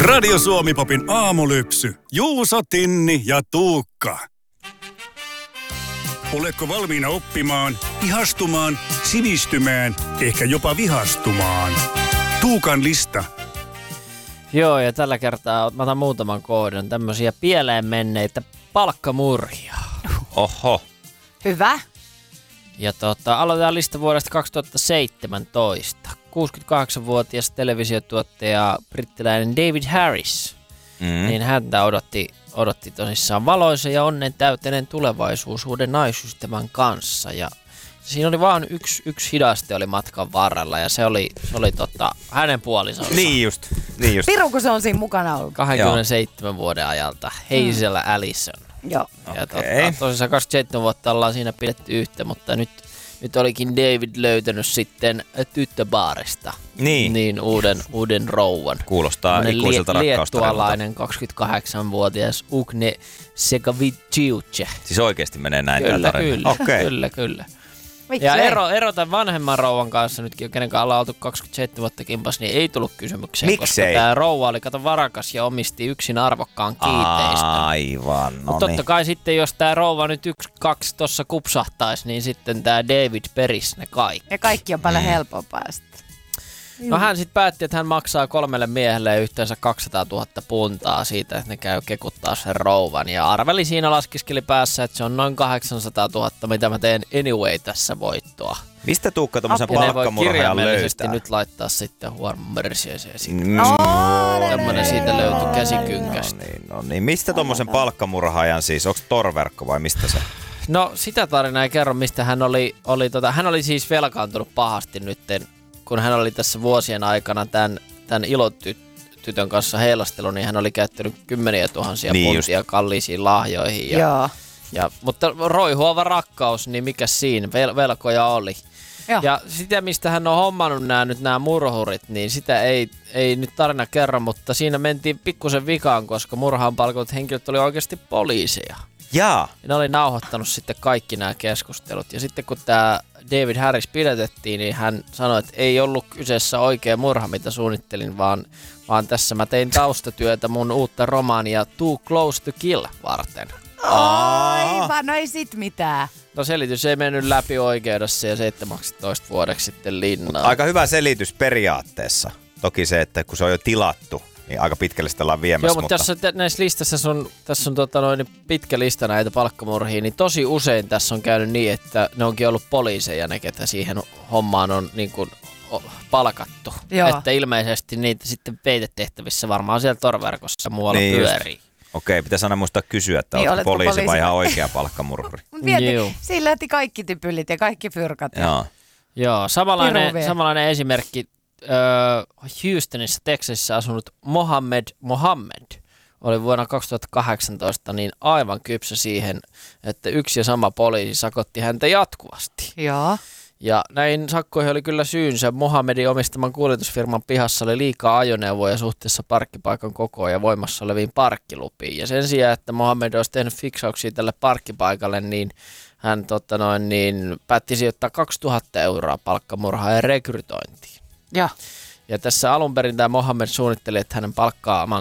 Radio Suomi-popin aamulypsy. Juuso, Tinni ja Tuukka. Oletko valmiina oppimaan, ihastumaan, sivistymään, ehkä jopa vihastumaan? Tuukan lista. Joo, ja tällä kertaa mä otan muutaman kohdan tämmöisiä pieleen menneitä palkkamurhia. Oho. Hyvä. Ja aloitetaan lista vuodesta 2017. 68-vuotias televisiotuottaja brittiläinen David Harris. Niin häntä odotti tosissaan valoisa ja onnen täyteinen tulevaisuus uuden naisystävän kanssa. Ja siinä oli vaan yksi hidaste oli matkan varrella ja se oli hänen puolisonsa. Niin just. Piru, kun se on siinä mukana ollut. 27 vuoden ajalta. Hazel Allison. Joo. Ja tosissaan 27 vuotta ollaan siinä pidetty yhtä, mutta nyt olikin David löytänyt sitten tyttöbaarista niin uuden rouvan. Kuulostaa ikuiselta rakkaustarinalta. Liettualainen 28-vuotias Ugne Segaviciuce. Siis oikeasti menee näin tämä tarina? Kyllä. Ja ero tämän vanhemman rouvan kanssa nytkin, kenen kanssa ollaan oltu 27 vuotta kimpas, niin ei tullut kysymykseen. Miksei? Koska tämä rouva oli varakas ja omisti yksin arvokkaan kiinteistön. Aivan, no Mutta totta kai sitten, jos tämä rouva nyt 1-2 tuossa kupsahtaisi, niin sitten tämä David perisi ne kaikki. Ja kaikki on paljon helpompaa sitten. No hän sitten päätti, että hän maksaa 3 miehelle yhteensä 200 000 puntaa siitä, että ne käy kekuttaa sen rouvan. Ja arveli siinä laskiskeli päässä, että se on noin 800 000, mitä mä teen anyway tässä voittoa. Mistä Tuukka tommosen palkkamurhaajan löytää? Kirjaimellisesti nyt laittaa sitten huormersiöiseen siitä. Tämmönen siitä löytyi käsikynkästä. No niin. Mistä tommosen palkkamurhaajan siis? Onko torverkko vai mistä se? No sitä tarinaa ei kerro, mistä hän hän oli siis velkaantunut pahasti nytten. Kun hän oli tässä vuosien aikana tämän ilotytön kanssa heilastelun, niin hän oli käyttänyt 10 000 puntia kalliisiin lahjoihin. Mutta roihuava rakkaus, niin mikä siinä? Velkoja oli. Joo. Ja sitä, mistä hän on hommannut nämä murhurit, niin sitä ei nyt tarina kerro, mutta siinä mentiin pikkusen vikaan, koska murhaan palkatut henkilöt oli oikeasti poliiseja. Jaa. Ja ne oli nauhoittanut sitten kaikki nämä keskustelut. Ja sitten kun tämä David Harris pidätettiin, niin hän sanoi, että ei ollut kyseessä oikea murha, mitä suunnittelin, vaan tässä mä tein taustatyötä mun uutta romaania Too Close to Kill varten. Aivan, no ei sit mitään. No selitys ei mennyt läpi oikeudessa ja 17 vuodeksi sitten linnaan. Aika hyvä selitys periaatteessa. Toki se, että kun se on jo tilattu, niin aika pitkälle sitä ollaan viemässä. Joo, mutta näissä listassa tässä on pitkä lista näitä palkkamurhia, niin tosi usein tässä on käynyt niin, että ne onkin ollut poliiseja ne, ketä siihen hommaan on niin kuin palkattu. Joo. Että ilmeisesti niitä sitten peitetehtävissä varmaan siellä torverkossa muualla niin pyörii. Okei, pitäisi aina muistaa kysyä, että niin, oletko poliisi vai ihan oikea palkkamurhuri. Siinä lähti kaikki typylit ja kaikki fyrkat. Joo, samanlainen esimerkki. Houstonissa, Texasissa asunut Mohammed oli vuonna 2018 niin aivan kypsä siihen, että yksi ja sama poliisi sakotti häntä jatkuvasti. Joo. Ja näin sakkoihin oli kyllä syynsä. Mohammedin omistaman kuljetusfirman pihassa oli liikaa ajoneuvoja suhteessa parkkipaikan kokoon ja voimassa oleviin parkkilupiin. Ja sen sijaan, että Mohammed olisi tehnyt fiksauksia tälle parkkipaikalle, niin hän päätti sijoittaa 2000 € palkkamurhaan ja rekrytointiin. Ja. Ja tässä alun perin tämä Mohammed suunnitteli, että hänen